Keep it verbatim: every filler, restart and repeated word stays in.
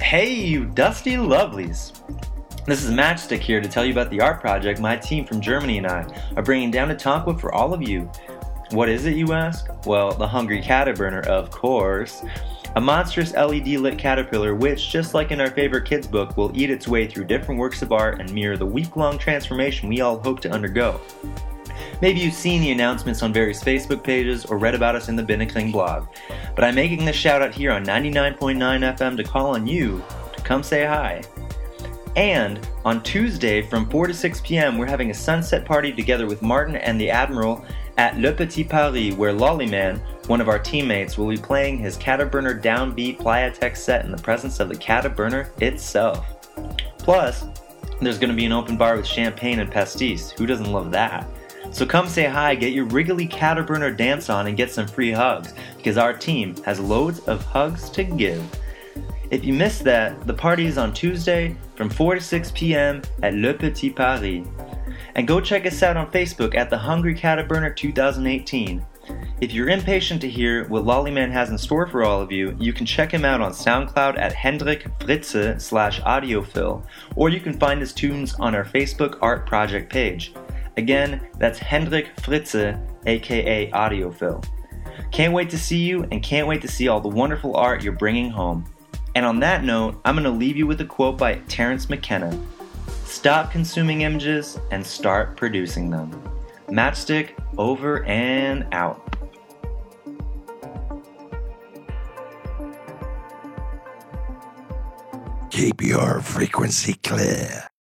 Hey, you dusty lovelies! This is Matchstick here to tell you about the art project my team from Germany and I are bringing down to Tonquá for all of you. What is it, you ask? Well, the Hungry Caterburner, of course. A monstrous L E D lit caterpillar which, just like in our favorite kids book, will eat its way through different works of art and mirror the week-long transformation we all hope to undergo. Maybe you've seen the announcements on various Facebook pages or read about us in the Binnenkling blog, but I'm making this shout out here on ninety-nine point nine F M to call on you to come say hi. And on Tuesday from four to six p.m. we're having a sunset party together with Martin and the Admiral at Le Petit Paris, where Lollyman, one of our teammates, will be playing his Caterburner downbeat Playatech set in the presence of the Caterburner itself. Plus, there's going to be an open bar with champagne and pastis. Who doesn't love that? So come say hi, get your wriggly Caterburner dance on, and get some free hugs, because our team has loads of hugs to give. If you missed that, the party is on Tuesday from four to six p.m. at Le Petit Paris. And go check us out on Facebook at The Hungry Caterburner twenty eighteen. If you're impatient to hear what Lollyman has in store for all of you, you can check him out on SoundCloud at Hendrik Fritze slash audiophil, or you can find his tunes on our Facebook art project page. Again, that's Hendrik Fritze, aka Audiophil. Can't wait to see you, and can't wait to see all the wonderful art you're bringing home. And on that note, I'm going to leave you with a quote by Terence McKenna. Stop consuming images and start producing them. Matchstick over and out. Keep your frequency clear.